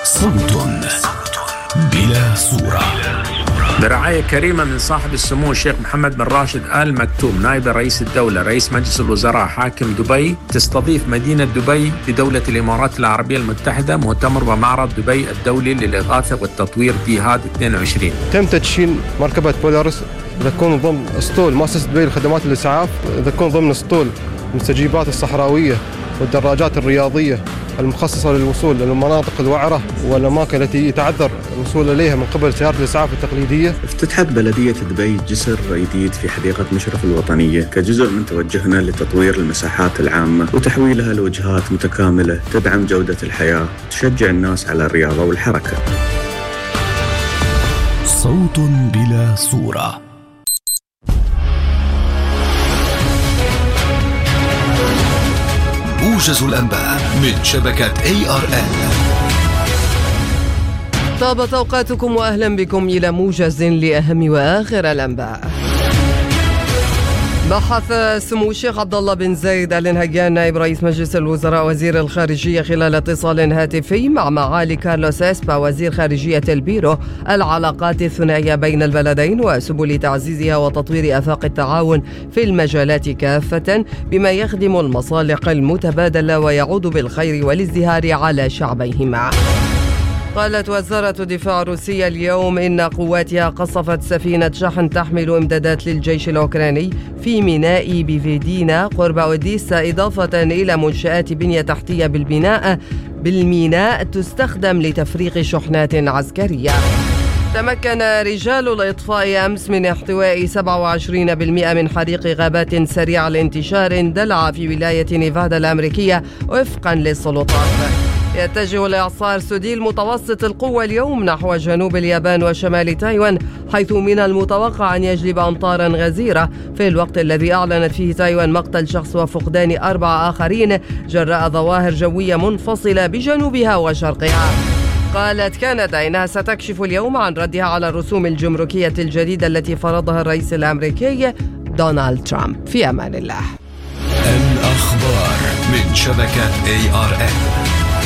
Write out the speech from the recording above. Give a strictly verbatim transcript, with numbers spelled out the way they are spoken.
صوت بلا صورة، برعاية كريمة من صاحب السمو الشيخ محمد بن راشد آل مكتوم نائب رئيس الدولة رئيس مجلس الوزراء حاكم دبي، تستضيف مدينة دبي بدولة الإمارات العربية المتحدة مؤتمر ومعرض دبي الدولي للإغاثة والتطوير ديهاد اثنين وعشرين. تم تدشين مركبة بولارس تكون ضمن اسطول مؤسسة دبي لخدمات الإسعاف، تكون ضمن اسطول المستجيبات الصحراوية والدراجات الرياضية المخصصة للوصول للمناطق الوعرة والأماكن التي يتعذر الوصول إليها من قبل سيارات الإسعاف التقليدية. افتتحت بلدية دبي جسر جديد في حديقة مشرف الوطنية كجزء من توجهنا لتطوير المساحات العامة وتحويلها لوجهات متكاملة تدعم جودة الحياة وتشجع الناس على الرياضة والحركة. صوت بلا صورة. موجز الأنباء من شبكة إيه آر إل. طابت أوقاتكم وأهلا بكم إلى موجز لأهم وآخر الأنباء. بحث سمو الشيخ عبد الله بن زايد آل نهيان نائب رئيس مجلس الوزراء وزير الخارجية خلال اتصال هاتفي مع معالي كارلوس إسبا وزير خارجية البيرو العلاقات الثنائية بين البلدين وسبل تعزيزها وتطوير آفاق التعاون في المجالات كافة بما يخدم المصالح المتبادلة ويعود بالخير والازدهار على شعبيهما. قالت وزارة الدفاع الروسية اليوم إن قواتها قصفت سفينة شحن تحمل إمدادات للجيش الأوكراني في ميناء بيفيدينا قرب أوديسا، إضافة إلى منشآت بنية تحتية بالبناء بالميناء تستخدم لتفريغ شحنات عسكرية. تمكن رجال الإطفاء أمس من احتواء سبعة وعشرين بالمئة من حريق غابات سريع الانتشار اندلع في ولاية نيفادا الأمريكية وفقا للسلطات. يتجه الإعصار سودي المتوسط القوة اليوم نحو جنوب اليابان وشمال تايوان، حيث من المتوقع أن يجلب أمطارا غزيرة في الوقت الذي أعلنت فيه تايوان مقتل شخص وفقدان أربع آخرين جراء ظواهر جوية منفصلة بجنوبها وشرقها. قالت كندا إنها ستكشف اليوم عن ردها على الرسوم الجمركية الجديدة التي فرضها الرئيس الأمريكي دونالد ترامب. في أمان الله. الأخبار من شبكة إيه آر إل.